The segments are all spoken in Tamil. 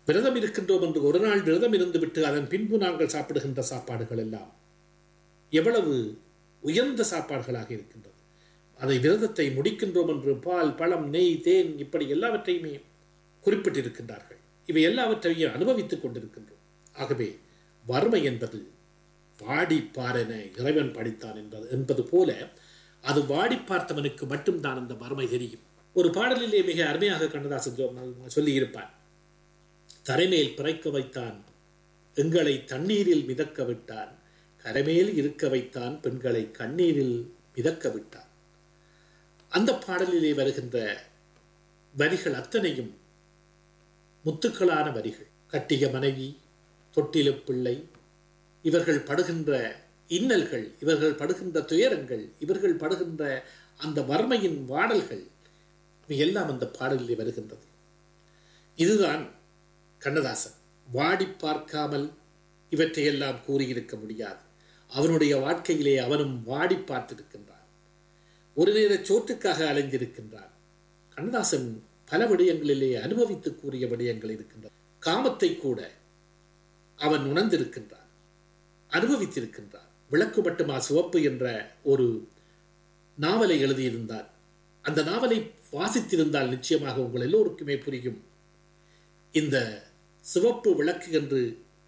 விரதம் இருக்கின்றோம் என்று ஒரு நாள் விரதம் இருந்துவிட்டு அதன் பின்பு நாங்கள் சாப்பிடுகின்ற சாப்பாடுகள் எல்லாம் எவ்வளவு உயர்ந்த சாப்பாடுகளாக இருக்கின்றது. அதை விரதத்தை முடிக்கின்றோம் என்று பால், பழம், நெய், தேன் இப்படி எல்லாவற்றையுமே குறிப்பிட்டிருக்கின்றார்கள். இவை எல்லாவற்றையும் அனுபவித்துக் கொண்டிருக்கின்றோம். ஆகவே வறுமை என்பது வாடி பாரென இறைவன் படித்தான் என்பது போல அது வாடி பார்த்தவனுக்கு மட்டும்தான் அந்த வறுமை தெரியும். ஒரு பாடலிலே மிக அருமையாக கண்ணதாசன் சொல்லியிருப்பான். தரைமேல் பிறக்க வைத்தான், எங்களை தண்ணீரில் மிதக்க விட்டான், கரைமேல் இருக்க வைத்தான், பெண்களை கண்ணீரில் மிதக்க விட்டான். அந்த பாடலிலே வருகின்ற வரிகள் அத்தனையும் முத்துக்களான வரிகள். கட்டிய மனைவி, தொட்டில பிள்ளை, இவர்கள் படுகின்ற இன்னல்கள், இவர்கள் படுகின்ற துயரங்கள், இவர்கள் படுகின்ற அந்த வறுமையின் வாடல்கள் எல்லாம் அந்த பாடலிலே வருகின்றது. இதுதான் கண்ணதாசன். வாடி பார்க்காமல் இவற்றையெல்லாம் கூறியிருக்க முடியாது. அவனுடைய வாழ்க்கையிலே அவனும் வாடி பார்த்திருக்கின்றான். ஒரு நேர சோற்றுக்காக அலைந்திருக்கின்றான். கண்ணதாசன் பல விடயங்களிலே அனுபவித்து கூறிய விடயங்கள் இருக்கின்றன. காமத்தை கூட அவன் உணர்ந்திருக்கின்றான், அனுபவித்திருக்கின்றான். விளக்கு மட்டுமா சிவப்பு என்ற ஒரு நாவலை எழுதியிருந்தார். அந்த நாவலை வாசித்திருந்தால் நிச்சயமாக உங்கள் எல்லோருக்குமே புரியும். இந்த சிவப்பு விளக்கு என்று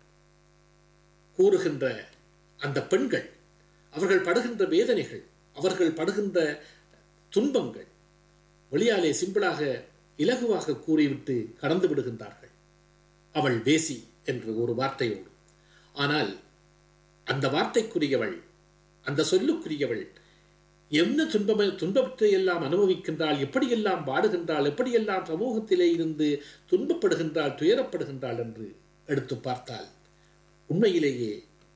கூறுகின்ற அந்த பெண்கள், அவர்கள் படுகின்ற வேதனைகள், அவர்கள் படுகின்ற துன்பங்கள் வெளியாலே சிம்பிளாக இலகுவாக கூறிவிட்டு கடந்து விடுகின்றார்கள். அவள் வேசி என்று ஒரு வார்த்தையோடு. ஆனால் அந்த வார்த்தைக்குரியவள், அந்த சொல்லுக்குரியவள் என்ன துன்பத்தை எல்லாம் அனுபவிக்கின்றாள், எப்படியெல்லாம் வாடுகின்றாள், எப்படியெல்லாம் சமூகத்திலே இருந்து துன்பப்படுகின்றாள், துயரப்படுகின்றாள் என்று எடுத்து பார்த்தால் உண்மையிலேயே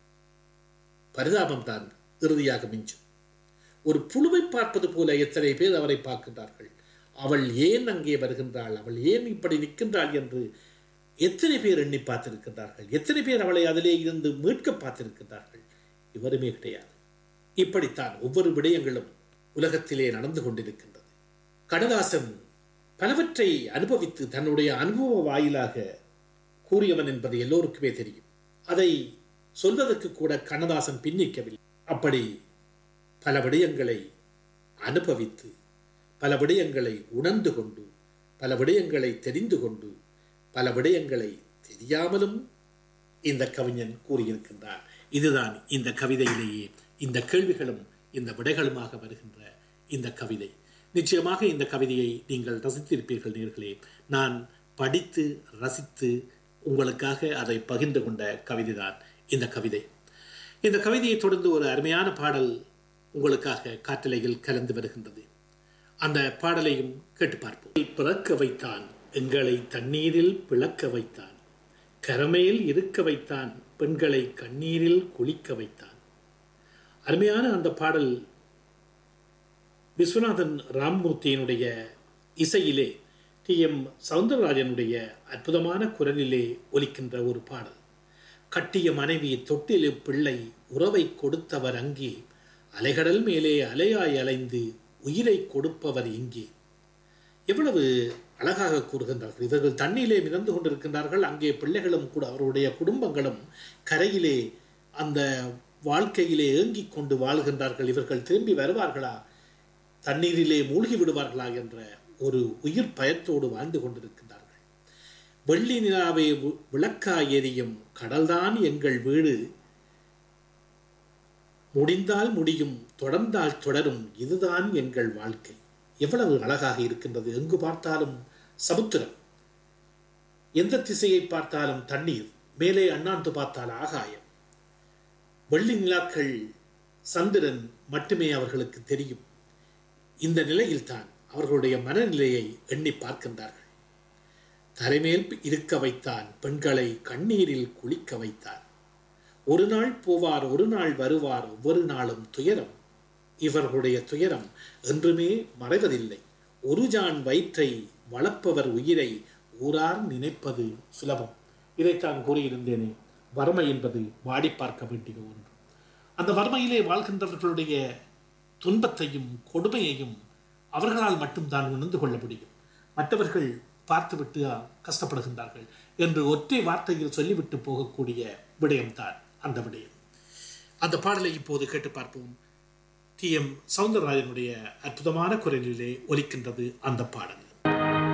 பரிதாபம்தான் இறுதியாக மிஞ்சும். ஒரு புழுவை பார்ப்பது போல எத்தனை பேர் அவரை பார்க்கின்றார்கள். அவள் ஏன் அங்கே வருகின்றாள், அவள் ஏன் இப்படி நிற்கின்றாள் என்று எத்தனை பேர் எண்ணி பார்த்திருக்கின்றார்கள். எத்தனை பேர் அவளை அதிலே இருந்து மீட்க பார்த்திருக்கின்றார்கள். இவருமே கிடையாது. இப்படித்தான் ஒவ்வொரு விடயங்களும் உலகத்திலே நடந்து கொண்டிருக்கின்றது. கண்ணதாசன் பலவற்றை அனுபவித்து தன்னுடைய அனுபவ வாயிலாக கூறியவன் என்பது எல்லோருக்குமே தெரியும். அதை சொல்வதற்கு கூட கண்ணதாசன் பின்னிக்கவில்லை. அப்படி பல விடயங்களை அனுபவித்து, பல விடயங்களை உணர்ந்து கொண்டு, பல விடயங்களை தெரிந்து கொண்டு, பல விடயங்களை தெரியாமலும் இந்த கவிஞன் கூறியிருக்கின்றார். இதுதான் இந்த கவிதையிலேயே இந்த கேள்விகளும் இந்த விடைகளுமாக வருகின்ற இந்த கவிதை. நிச்சயமாக இந்த கவிதையை நீங்கள் ரசித்திருப்பீர்கள் நேர்களே. நான் படித்து ரசித்து உங்களுக்காக அதை பகிர்ந்து கொண்ட கவிதைதான் இந்த கவிதை. இந்த கவிதையை தொடர்ந்து ஒரு அருமையான பாடல் உங்களுக்காக காற்றலையில் கலந்து வருகின்றது. அந்த பாடலையும் கேட்டு பார்ப்போம். பிறக்க வைத்தான், எங்களை தண்ணீரில் பிளக்க வைத்தான், கரமேல் இருக்க வைத்தான், பெண்களை கண்ணீரில் குளிக்க வைத்தான். அருமையான அந்த பாடல் விஸ்வநாதன் ராமமூர்த்தியினுடைய இசையிலே டி.எம். சௌந்தரராஜனுடைய அற்புதமான குரலிலே ஒலிக்கின்ற ஒரு பாடல். கட்டிய மனைவி, தொட்டிலு பிள்ளை, உறவை கொடுத்தவர் அங்கே, அலைகடல் மேலே அலையாய் அலைந்து உயிரை கொடுப்பவர் இங்கே. எவ்வளவு அழகாக கூறுகின்றார்கள். இவர்கள் தண்ணீரிலே மிதந்து கொண்டிருக்கின்றார்கள். அங்கே பிள்ளைகளும் கூட அவருடைய குடும்பங்களும் கரையிலே அந்த வாழ்க்கையிலே ஏங்கிக் கொண்டு வாழ்கின்றார்கள். இவர்கள் திரும்பி வருவார்களா, தண்ணீரிலே மூழ்கி விடுவார்களா என்ற ஒரு உயிர் பயத்தோடு வாழ்ந்து கொண்டிருக்கின்றார்கள். வெள்ளி நிலாவே விளக்கா எரியும், கடல்தான் எங்கள் வீடு, முடிந்தால் முடியும், தொடர்ந்தால் தொடரும், இதுதான் எங்கள் வாழ்க்கை. எவ்வளவு அழகாக இருக்கின்றது. எங்கு பார்த்தாலும் சமுத்திரம், எந்த திசையை பார்த்தாலும் தண்ணீர், மேலே அண்ணாந்து பார்த்தால் ஆகாயம், வெள்ளி நிலாக்கள், சந்திரன் மட்டுமே அவர்களுக்கு தெரியும். இந்த நிலையில்தான் அவர்களுடைய மனநிலையை எண்ணி பார்க்கின்றார்கள். தரைமேல் இருக்க வைத்தான், பெண்களை கண்ணீரில் குளிக்க வைத்தான். ஒரு நாள் போவார், ஒரு நாள் வருவார், ஒவ்வொரு நாளும் துயரம். இவர்களுடைய துயரம் என்றுமே மறைவதில்லை. ஒரு ஜான் வயிற்றை வளர்ப்பவர் உயிரை ஊரார் நினைப்பது சுலபம். இதைத்தான் கூறியிருந்தேனே, வறுமை என்பது வாடி பார்க்க வேண்டிய ஒன்று. அந்த வறுமையிலே வாழ்கின்றவர்களுடைய துன்பத்தையும் கொடுமையையும் அவர்களால் மட்டும்தான் உணர்ந்து கொள்ள முடியும். மற்றவர்கள் பார்த்துவிட்டு கஷ்டப்படுகின்றார்கள் என்று ஒற்றை வார்த்தையில் சொல்லிவிட்டு போகக்கூடிய விடயம்தான் அந்த விடயம். அந்த பாடலை இப்போது கேட்டு பார்ப்போம். டி.எம். சௌந்தரராஜனுடைய அற்புதமான குரலிலே ஒலிக்கின்றது அந்த பாடல்.